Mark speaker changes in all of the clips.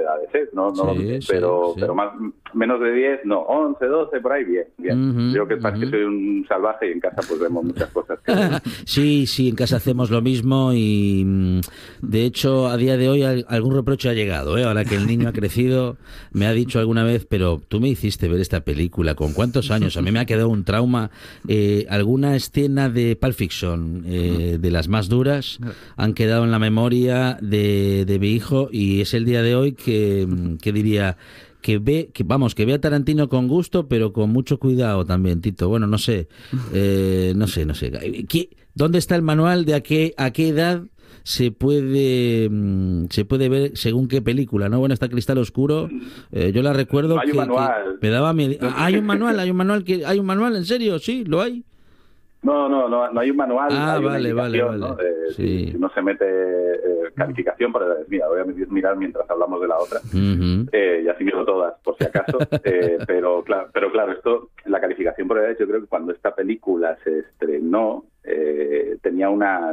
Speaker 1: edades, no lo sé, pero más, menos de 10, no, 11, 12, por ahí, bien. Yo que pasa que soy un salvaje y en casa pues vemos muchas cosas.
Speaker 2: Sí, en casa hacemos lo mismo y de hecho a día de hoy algún reproche ha llegado, ahora que el niño ha crecido, me ha dicho alguna vez, pero tú me hiciste ver esta película, ¿con cuántos años? A mí me ha quedado un trauma, alguna escena de Pulp Fiction, de las más duras, han quedado en la memoria de mi hijo y es el día de hoy que diría... que ve a Tarantino con gusto, pero con mucho cuidado también, Tito. Bueno, no sé. ¿Dónde está el manual de a qué edad se puede ver según qué película, ¿no? Bueno, está Cristal Oscuro. Yo la recuerdo
Speaker 1: no hay un manual.
Speaker 2: Que me daba miedo. ¿Hay un manual? ¿Hay un manual? ¿En serio? Sí, lo hay.
Speaker 1: No hay un manual. Hay
Speaker 2: vale.
Speaker 1: ¿no?
Speaker 2: Sí.
Speaker 1: Si no se mete calificación, para mira, voy a mirar mientras hablamos de la otra. Y así miro todas, por si acaso. Pero claro, esto, la calificación por edad, yo creo que cuando esta película se estrenó, tenía unos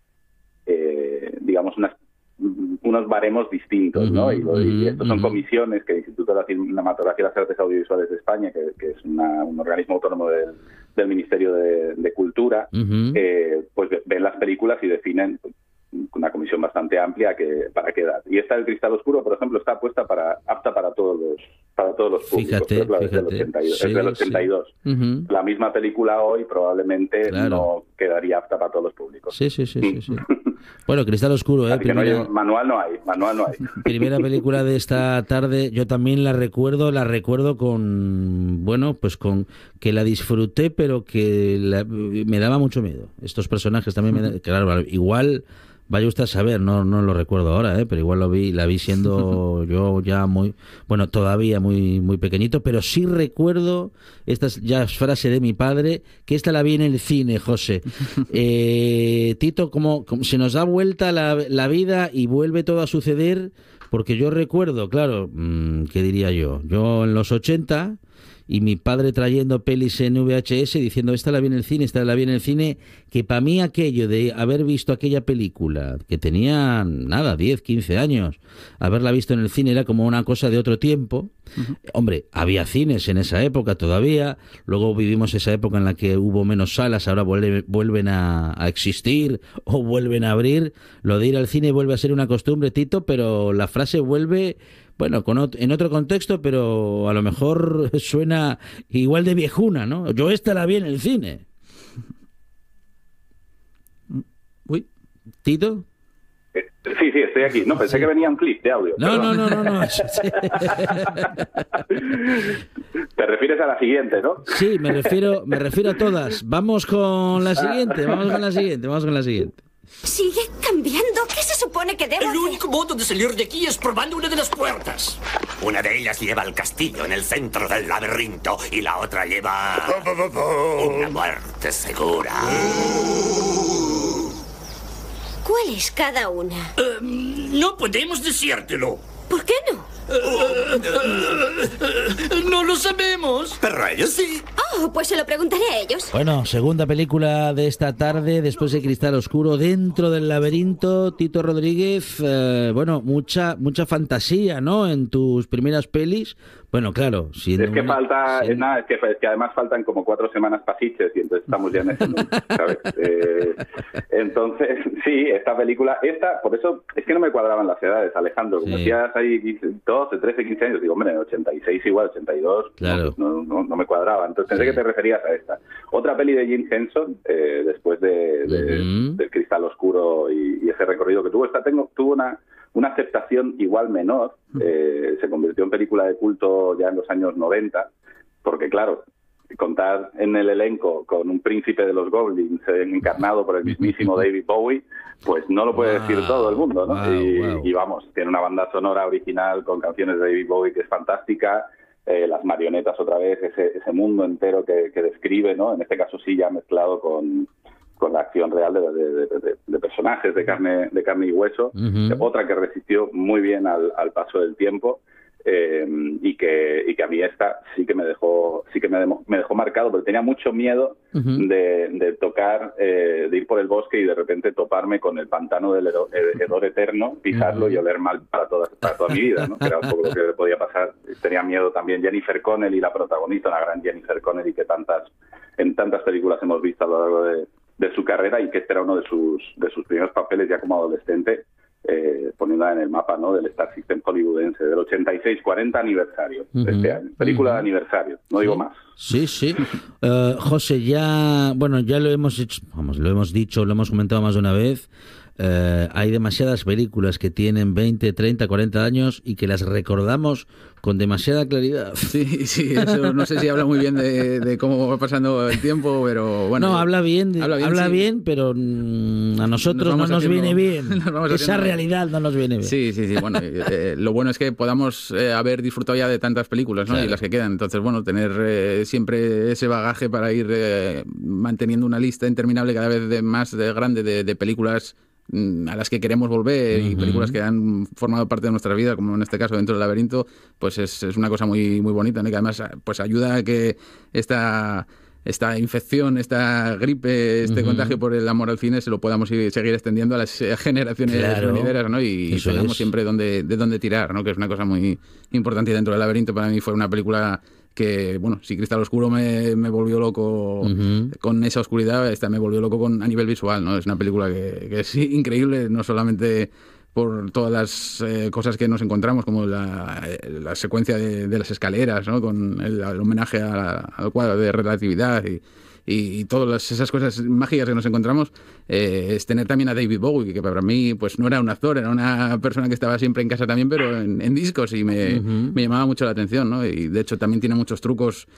Speaker 1: baremos distintos, ¿no? Y estos son comisiones que el Instituto de la Cinematografía y las Artes Audiovisuales de España, que es un organismo autónomo del Ministerio de Cultura, pues ven las películas y definen una comisión bastante amplia para qué edad. Y esta del Cristal Oscuro, por ejemplo, está apta para todos los públicos.
Speaker 2: Fíjate.
Speaker 1: Es del 82. La misma película hoy probablemente no quedaría apta para todos los públicos.
Speaker 2: Sí. Bueno, Cristal Oscuro,
Speaker 1: Así que manual no hay.
Speaker 2: Primera película de esta tarde, yo también la recuerdo con que la disfruté, pero que me daba mucho miedo. Estos personajes también claro, igual vaya usted a saber, no lo recuerdo ahora, pero igual la vi siendo yo ya todavía muy muy pequeñito, pero sí recuerdo, esta ya es frase de mi padre, que esta la vi en el cine, José. Tito, como se nos da vuelta la vida y vuelve todo a suceder, porque yo recuerdo, claro, ¿qué diría yo? Yo en los 80... y mi padre trayendo pelis en VHS diciendo esta la vi en el cine, que para mí aquello de haber visto aquella película, que tenía 10, 15 años, haberla visto en el cine era como una cosa de otro tiempo. Hombre, había cines en esa época todavía, luego vivimos esa época en la que hubo menos salas, ahora vuelven a existir o vuelven a abrir. Lo de ir al cine vuelve a ser una costumbre, Tito, pero la frase vuelve... Bueno, en otro contexto, pero a lo mejor suena igual de viejuna, ¿no? Yo esta la vi en el cine. Uy, ¿Tito?
Speaker 1: Sí, estoy aquí. No, pensé que venía un clip de audio.
Speaker 2: No.
Speaker 1: Te refieres a la siguiente, ¿no?
Speaker 2: Sí, me refiero a todas. Vamos con la siguiente.
Speaker 3: Sigue cambiando. ¿Qué se supone que debo hacer?
Speaker 4: El único modo de salir de aquí es probando una de las puertas. Una de ellas lleva al castillo en el centro del laberinto y la otra lleva una muerte segura.
Speaker 3: ¿Cuál es cada una?
Speaker 4: No podemos decírtelo.
Speaker 3: ¿Por qué no?
Speaker 4: No lo sabemos. Pero ellos sí.
Speaker 3: Oh, pues se lo preguntaré a ellos.
Speaker 2: Bueno, segunda película de esta tarde, después de Cristal Oscuro, dentro del laberinto. Tito Rodríguez, mucha fantasía, ¿no? En tus primeras pelis. Bueno, claro.
Speaker 1: Es que además faltan como 4 semanas para Sitges y entonces estamos ya en ese mundo, ¿sabes? Entonces, sí, esta película, por eso es que no me cuadraban las edades, Alejandro. Como decías ahí 12, 13, 15 años, digo, hombre, 86 igual, 82,
Speaker 2: claro.
Speaker 1: no me cuadraba. Entonces pensé que te referías a esta. Otra peli de Jim Henson, después del Cristal Oscuro y ese recorrido que tuvo, tuvo una aceptación igual menor, se convirtió en película de culto ya en los años 90, porque claro, contar en el elenco con un príncipe de los Goblins encarnado por el mismísimo David Bowie, pues no lo puede decir todo el mundo, ¿no? Y vamos, tiene una banda sonora original con canciones de David Bowie que es fantástica, las marionetas otra vez, ese mundo entero que describe, ¿no? En este caso sí ya mezclado con la acción real de personajes de carne y hueso. Otra que resistió muy bien al paso del tiempo. y que a mí esta sí que me dejó marcado, porque tenía mucho miedo de tocar, de ir por el bosque y de repente toparme con el pantano del hedor eterno, pisarlo y oler mal para toda mi vida, ¿no? Que era un poco lo que podía pasar. Tenía miedo también. Jennifer Connelly, la protagonista, una gran Jennifer Connelly que en tantas películas hemos visto a lo largo de su carrera, y que este era uno de sus primeros papeles ya como adolescente, poniéndola en el mapa, ¿no?, del Star System hollywoodense, del 86, 40 aniversario de este año. Película de aniversario, no digo más.
Speaker 2: Sí. José, ya lo hemos hecho, lo hemos dicho, lo hemos comentado más de una vez. Hay demasiadas películas que tienen 20, 30, 40 años y que las recordamos con demasiada claridad.
Speaker 5: Sí, eso no sé si habla muy bien de cómo va pasando el tiempo, pero bueno.
Speaker 2: No, habla bien, pero a nosotros no nos viene bien. Esa realidad no nos viene bien.
Speaker 5: Sí. Bueno, lo bueno es que podamos haber disfrutado ya de tantas películas, ¿no? Claro. Y las que quedan. Entonces, bueno, tener siempre ese bagaje para ir manteniendo una lista interminable cada vez más grande de películas a las que queremos volver, y películas que han formado parte de nuestra vida, como en este caso Dentro del laberinto, pues es una cosa muy, muy bonita, ¿no? Y que además pues ayuda a que esta infección, esta gripe, este contagio por el amor al cine se lo podamos seguir extendiendo a las generaciones venideras, ¿no? Y tengamos siempre de dónde tirar, ¿no? Que es una cosa muy importante. Y Dentro del laberinto para mí fue una película que, bueno, si Cristal Oscuro me volvió loco con esa oscuridad, esta me volvió loco a nivel visual, ¿no? Es una película que es increíble, no solamente por todas las cosas que nos encontramos, como la secuencia de las escaleras, ¿no?, con el homenaje al cuadro de relatividad y todas esas cosas mágicas que nos encontramos, es tener también a David Bowie, que para mí pues no era un actor, era una persona que estaba siempre en casa también, pero en discos, y me llamaba mucho la atención, ¿no? Y de hecho también tiene muchos trucos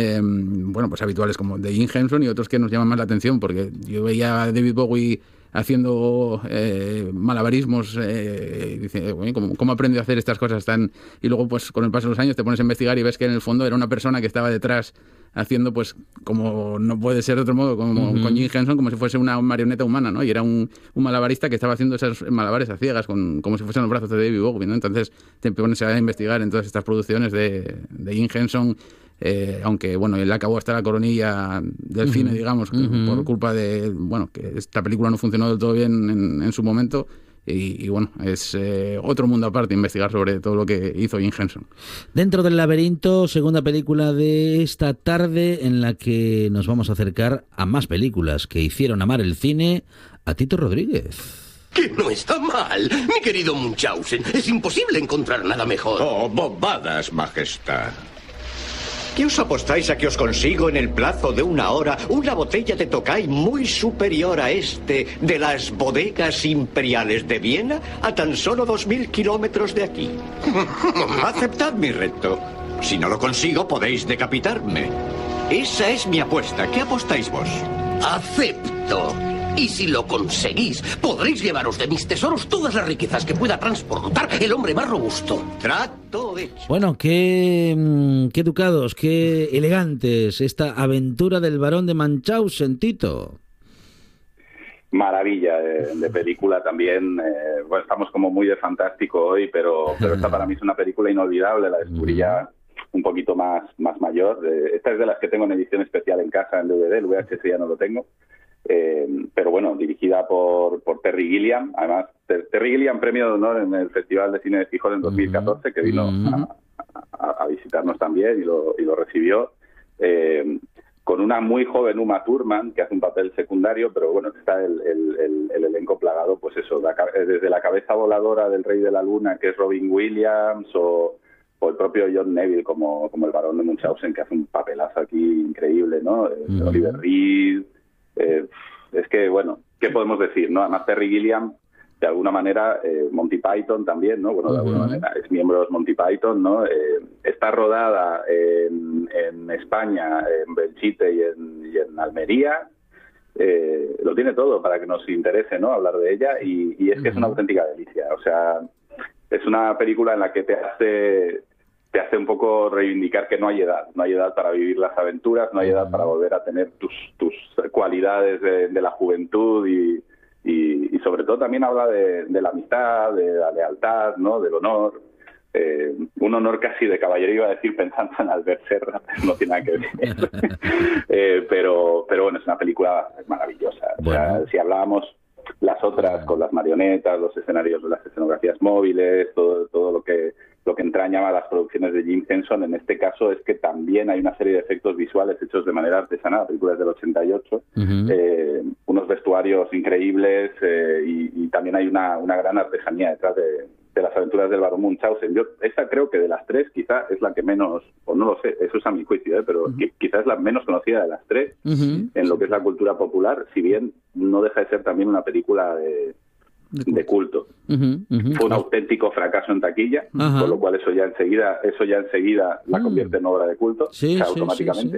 Speaker 5: pues habituales, como de Jim Henson, y otros que nos llaman más la atención, porque yo veía a David Bowie haciendo malabarismos, dice, ¿cómo aprendió a hacer estas cosas tan...? Y luego, pues con el paso de los años te pones a investigar y ves que en el fondo era una persona que estaba detrás haciendo, pues, como no puede ser de otro modo, como con Jim Henson, como si fuese una marioneta humana, ¿no? Y era un malabarista que estaba haciendo esos malabares a ciegas, como si fuesen los brazos de David Bowie, ¿no? Entonces te pones a investigar en todas estas producciones de Jim Henson, aunque, bueno, él acabó hasta la coronilla del cine, digamos, por culpa de, bueno, que esta película no funcionó del todo bien en su momento. Y bueno, es otro mundo aparte investigar sobre todo lo que hizo Jim Henson.
Speaker 2: Dentro del laberinto, segunda película de esta tarde, en la que nos vamos a acercar a más películas que hicieron amar el cine a Tito Rodríguez.
Speaker 4: Que no está mal, mi querido Munchausen. Es imposible encontrar nada mejor.
Speaker 6: Oh, bobadas, majestad.
Speaker 7: ¿Qué os apostáis a que os consigo en el plazo de 1 hora una botella de Tokay muy superior a de las bodegas imperiales de Viena, a tan solo 2000 kilómetros de aquí? Aceptad mi reto. Si no lo consigo, podéis decapitarme. Esa es mi apuesta. ¿Qué apostáis vos?
Speaker 4: Acepto. Y si lo conseguís, podréis llevaros de mis tesoros todas las riquezas que pueda transportar el hombre más robusto.
Speaker 7: Trato hecho.
Speaker 2: Bueno, qué educados, qué elegantes, esta aventura del barón de Munchausen, Tito.
Speaker 1: Maravilla de película también. Bueno, estamos como muy de fantástico hoy, pero esta para mí es una película inolvidable. La descubrí ya un poquito más mayor. Esta es de las que tengo en edición especial en casa, en DVD. El VHS ya no lo tengo. Pero bueno, dirigida por Terry Gilliam. Además, Terry Gilliam, premio de honor en el Festival de Cine de Gijón en 2014, que vino a visitarnos también y lo recibió, con una muy joven Uma Thurman, que hace un papel secundario, pero bueno, está el elenco plagado, pues eso, desde la cabeza voladora del Rey de la Luna, que es Robin Williams, o el propio John Neville como el barón de Munchausen, que hace un papelazo aquí increíble, ¿no? Oliver Reed. Es que, bueno, ¿qué podemos decir, no? Además, Terry Gilliam, de alguna manera, Monty Python también, ¿no? Bueno, de alguna manera es miembro de Monty Python, ¿no? Está rodada en España, en Belchite y en Almería. Lo tiene todo para que nos interese, ¿no? Hablar de ella, y es que es una auténtica delicia. O sea, es una película en la que te hace un poco reivindicar que no hay edad para vivir las aventuras, no hay edad para volver a tener tus cualidades de la juventud, y sobre todo también habla de la amistad, de la lealtad, ¿no? Del honor. un honor casi de caballero, iba a decir pensando en Albert Serra, pero no tiene nada que ver. Pero bueno, es una película maravillosa. Bueno. O sea, si hablábamos las otras con las marionetas, los escenarios, las escenografías móviles, todo lo que entrañaba las producciones de Jim Henson, en este caso es que también hay una serie de efectos visuales hechos de manera artesanal, la película es del 88, unos vestuarios increíbles y también hay una gran artesanía detrás de las aventuras del barón Munchausen. Yo esta creo que de las tres quizá es la que menos, o no lo sé, eso es a mi juicio, pero quizás es la menos conocida de las tres en lo que es la cultura popular, si bien no deja de ser también una película de culto. Fue un auténtico fracaso en taquilla, con lo cual eso ya enseguida la convierte en obra de culto, automáticamente.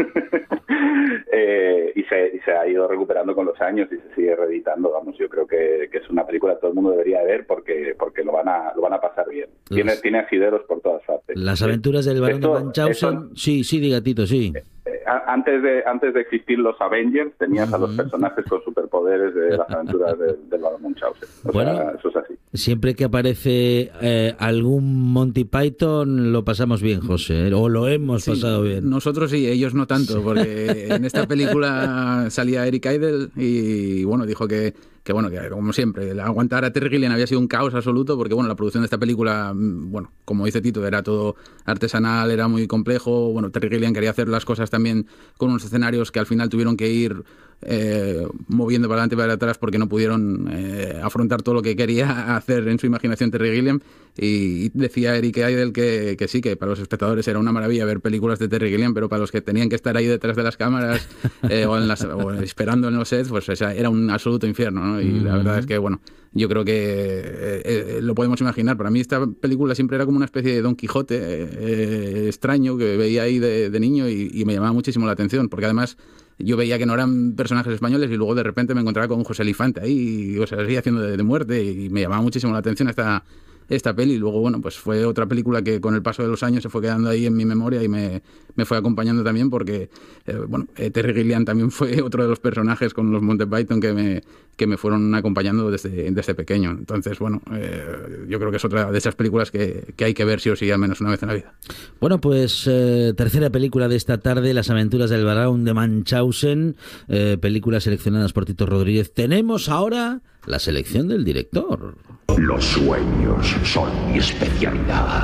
Speaker 1: Y se ha ido recuperando con los años y se sigue reeditando. Vamos, yo creo que es una película que todo el mundo debería ver porque lo van a pasar bien. Tiene asideros por todas partes.
Speaker 2: Las aventuras del barón de Munchausen. Sí, diga Tito, sí.
Speaker 1: Antes de existir los Avengers, tenías a los personajes con superpoderes de las aventuras del barón Munchausen. Bueno, eso es así.
Speaker 2: Siempre que aparece algún Monty Python lo pasamos bien, José, o lo hemos pasado bien.
Speaker 5: Nosotros sí, ellos no tanto, porque en esta película salía Eric Idle y bueno, dijo que como siempre, aguantar a Terry Gilliam había sido un caos absoluto, porque bueno, la producción de esta película, bueno, como dice Tito, era todo artesanal, era muy complejo. Bueno, Terry Gilliam quería hacer las cosas también con unos escenarios que al final tuvieron que ir moviendo para adelante y para atrás porque no pudieron afrontar todo lo que quería hacer en su imaginación Terry Gilliam. Y decía Eric Idle que sí, que para los espectadores era una maravilla ver películas de Terry Gilliam, pero para los que tenían que estar ahí detrás de las cámaras o esperando en los sets, pues era un absoluto infierno, ¿no? Y la verdad es que, bueno, yo creo que lo podemos imaginar. Para mí esta película siempre era como una especie de Don Quijote extraño que veía ahí de niño y me llamaba muchísimo la atención, porque además yo veía que no eran personajes españoles y luego de repente me encontraba con José Elifante ahí, o sea, así haciendo de muerte, y me llamaba muchísimo la atención esta peli. Y luego, bueno, pues fue otra película que con el paso de los años se fue quedando ahí en mi memoria y me fue acompañando también porque, Terry Gilliam también fue otro de los personajes con los Monty Python que me fueron acompañando desde pequeño. Entonces, bueno, yo creo que es otra de esas películas que hay que ver sí o sí al menos una vez en la vida.
Speaker 2: Bueno, pues tercera película de esta tarde, Las aventuras del barón de Munchausen, películas seleccionadas por Tito Rodríguez. Tenemos ahora la selección del director.
Speaker 6: Los sueños son mi especialidad.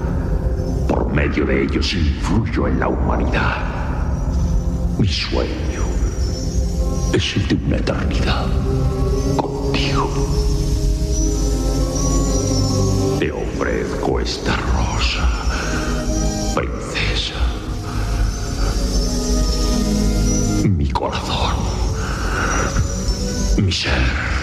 Speaker 6: Por medio de ellos influyo en la humanidad. Mi sueño es el de una eternidad contigo. Te ofrezco esta rosa, princesa. Mi corazón, mi ser,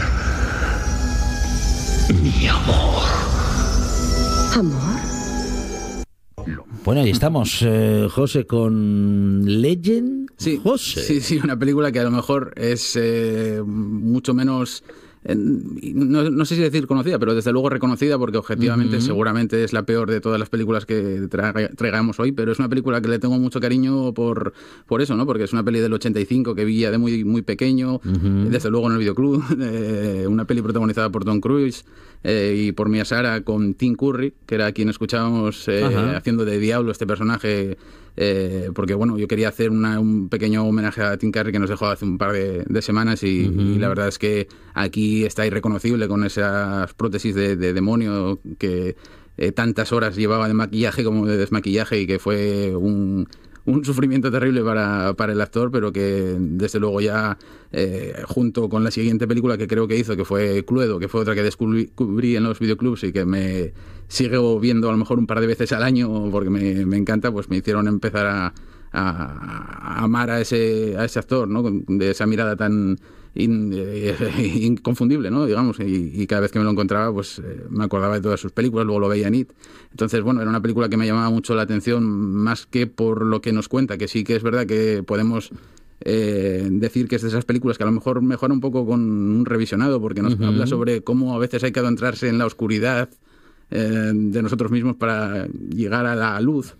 Speaker 6: mi amor.
Speaker 3: ¿Amor?
Speaker 2: Bueno, ahí estamos, José, con Legend.
Speaker 5: Sí,
Speaker 2: José.
Speaker 5: Sí, una película que a lo mejor es mucho menos... No sé si decir conocida, pero desde luego reconocida, porque objetivamente seguramente es la peor de todas las películas que traigamos hoy, pero es una película que le tengo mucho cariño por eso, ¿no? Porque es una peli del 85 que vi ya de muy, muy pequeño, desde luego en el videoclub, una peli protagonizada por Tom Cruise y por Mia Sara con Tim Curry, que era quien escuchábamos haciendo de Diablo este personaje, porque bueno, yo quería hacer un pequeño homenaje a Tim Curry que nos dejó hace un par de semanas y la verdad es que aquí está irreconocible con esas prótesis de demonio que tantas horas llevaba de maquillaje como de desmaquillaje y que fue un sufrimiento terrible para el actor, pero que desde luego ya junto con la siguiente película que creo que hizo, que fue Cluedo, que fue otra que descubrí en los videoclubs y que me sigo viendo a lo mejor un par de veces al año porque me encanta, pues me hicieron empezar a amar a ese actor, ¿no? De esa mirada tan inconfundible, ¿no? Digamos, y cada vez que me lo encontraba pues me acordaba de todas sus películas, luego lo veía en It. Entonces, bueno, era una película que me llamaba mucho la atención, más que por lo que nos cuenta, que sí que es verdad que podemos decir que es de esas películas que a lo mejor mejora un poco con un revisionado, porque nos habla sobre cómo a veces hay que adentrarse en la oscuridad de nosotros mismos para llegar a la luz.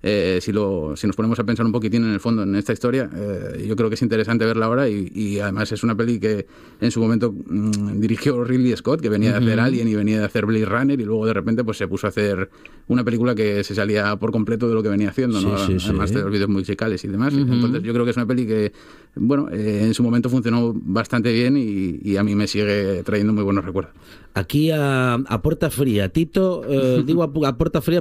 Speaker 5: si nos ponemos a pensar un poquitín en el fondo en esta historia, yo creo que es interesante verla ahora y además es una peli que en su momento dirigió Ridley Scott, que venía de hacer Alien y venía de hacer Blade Runner, y luego de repente pues se puso a hacer una película que se salía por completo de lo que venía haciendo, ¿no? Además de los vídeos musicales y demás. Entonces yo creo que es una peli que, bueno, en su momento funcionó bastante bien y a mí me sigue trayendo muy buenos recuerdos.
Speaker 2: Aquí a puerta fría, Tito, digo a puerta fría